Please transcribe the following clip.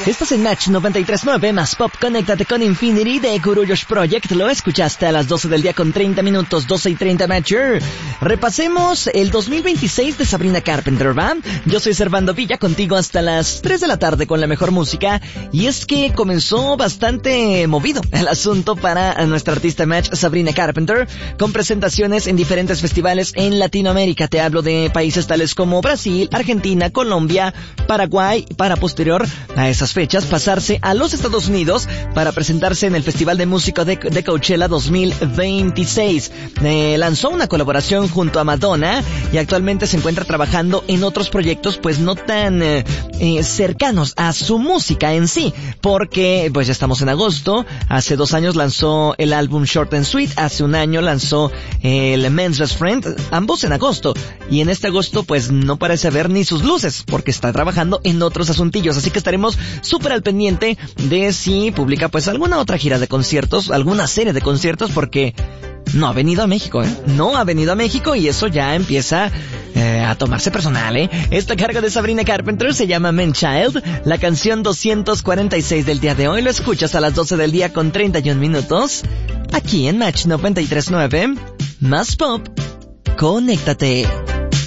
Estás en Match 93.9 más Pop. Conéctate con Infinity de Kuruyosh Project. Lo escuchaste a las 12 del día con 30 minutos, 12:30 Matcher. Repasemos el 2026 de Sabrina Carpenter, ¿va? Yo soy Servando Villa, contigo hasta las 3 de la tarde con la mejor música. Y es que comenzó bastante movido el asunto para nuestra artista Match, Sabrina Carpenter, con presentaciones en diferentes festivales en Latinoamérica. Te hablo de países tales como Brasil, Argentina, Colombia, Paraguay, para posterior a esas fechas pasarse a los Estados Unidos para presentarse en el Festival de Música de Coachella 2026. Lanzó una colaboración junto a Madonna y actualmente se encuentra trabajando en otros proyectos pues no tan cercanos a su música en sí, porque pues ya estamos en agosto. Hace 2 años lanzó el álbum Short and Sweet, hace 1 año lanzó el Men's Best Friend, ambos en agosto, y en este agosto pues no parece haber ni sus luces porque está trabajando en otros asuntillos, así que estaremos súper al pendiente de si publica pues alguna otra gira de conciertos, alguna serie de conciertos, porque no ha venido a México, no ha venido a México y eso ya empieza a tomarse personal, Esta carga de Sabrina Carpenter se llama Man Child, la canción 246 del día de hoy. Lo escuchas a las 12 del día con 31 minutos, aquí en Match 93.9, más Pop. Conéctate.